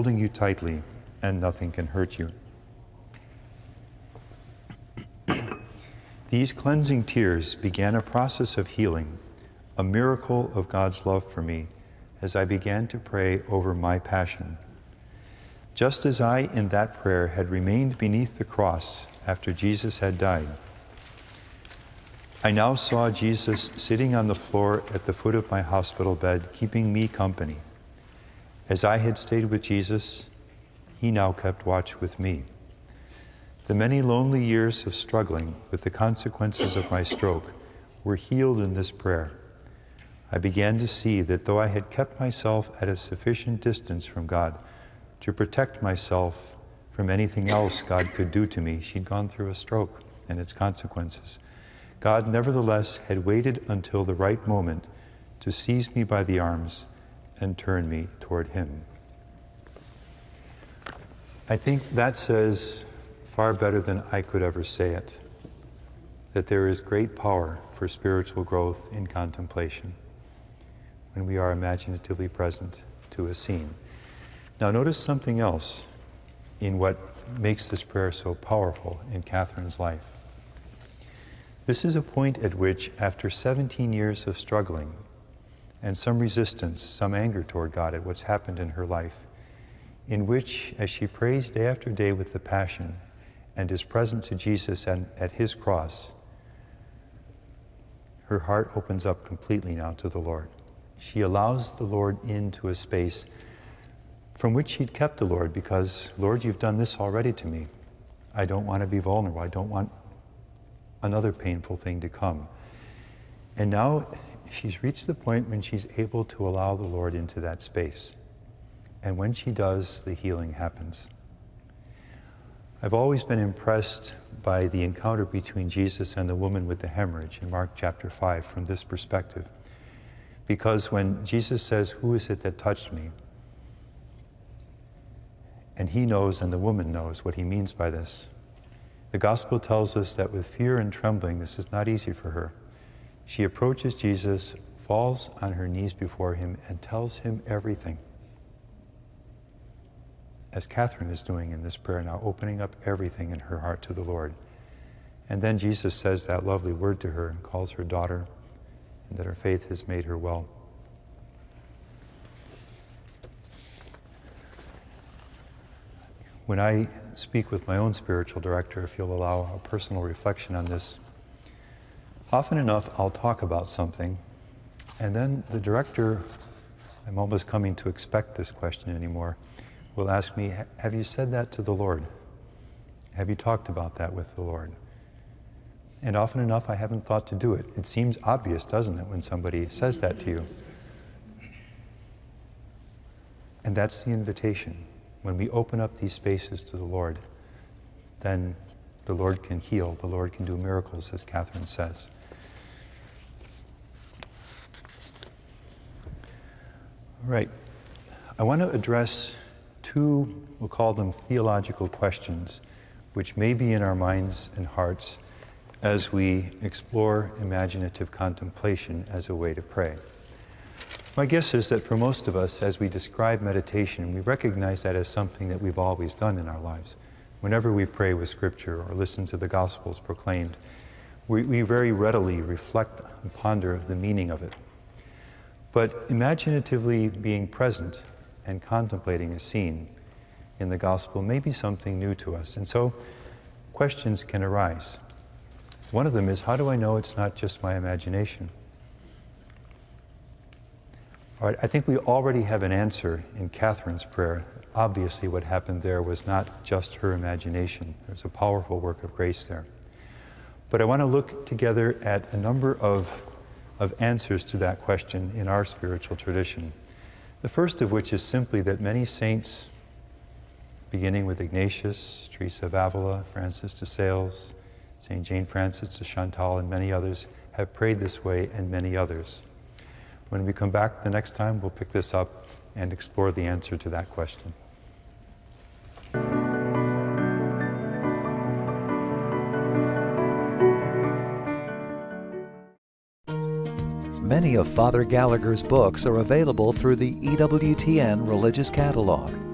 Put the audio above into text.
holding you tightly, and nothing can hurt you. These cleansing tears began a process of healing, a miracle of God's love for me as I began to pray over my passion. Just as I, in that prayer, had remained beneath the cross after Jesus had died, I now saw Jesus sitting on the floor at the foot of my hospital bed, keeping me company. As I had stayed with Jesus, he now kept watch with me. The many lonely years of struggling with the consequences of my stroke were healed in this prayer. I began to see that though I had kept myself at a sufficient distance from God to protect myself from anything else God could do to me, she'd gone through a stroke and its consequences, God nevertheless had waited until the right moment to seize me by the arms and turn me toward him. I think that says far better than I could ever say it, that there is great power for spiritual growth in contemplation when we are imaginatively present to a scene. Now notice something else in what makes this prayer so powerful in Catherine's life. This is a point at which, after 17 years of struggling and some resistance, some anger toward God at what's happened in her life, in which, as she prays day after day with the Passion and is present to Jesus and at his cross, her heart opens up completely now to the Lord. She allows the Lord into a space from which she'd kept the Lord because, Lord, you've done this already to me. I don't want to be vulnerable. I don't want another painful thing to come. And now she's reached the point when she's able to allow the Lord into that space. And when she does, the healing happens. I've always been impressed by the encounter between Jesus and the woman with the hemorrhage in Mark chapter 5 from this perspective. Because when Jesus says, "Who is it that touched me?" and he knows and the woman knows what he means by this, the gospel tells us that with fear and trembling, this is not easy for her. She approaches Jesus, falls on her knees before him, and tells him everything. As Catherine is doing in this prayer now, opening up everything in her heart to the Lord. And then Jesus says that lovely word to her and calls her daughter, and that her faith has made her well. When I speak with my own spiritual director, if you'll allow a personal reflection on this, often enough I'll talk about something, and then the director, I'm almost coming to expect this question anymore, will ask me, have you said that to the Lord? Have you talked about that with the Lord? And often enough, I haven't thought to do it. It seems obvious, doesn't it, when somebody says that to you? And that's the invitation. When we open up these spaces to the Lord, then the Lord can heal, the Lord can do miracles, as Catherine says. All right. I want to address two, we'll call them theological questions, which may be in our minds and hearts as we explore imaginative contemplation as a way to pray. My guess is that for most of us, as we describe meditation, we recognize that as something that we've always done in our lives. Whenever we pray with Scripture or listen to the Gospels proclaimed, we very readily reflect and ponder the meaning of it. But imaginatively being present and contemplating a scene in the Gospel may be something new to us. And so questions can arise. One of them is, how do I know it's not just my imagination? All right, I think we already have an answer in Catherine's prayer. Obviously, what happened there was not just her imagination. There's a powerful work of grace there. But I want to look together at a number of answers to that question in our spiritual tradition. The first of which is simply that many saints, beginning with Ignatius, Teresa of Avila, Francis de Sales, St. Jane Francis de Chantal, and many others, have prayed this way, and many others. When we come back the next time, we'll pick this up and explore the answer to that question. Many of Father Gallagher's books are available through the EWTN Religious Catalog.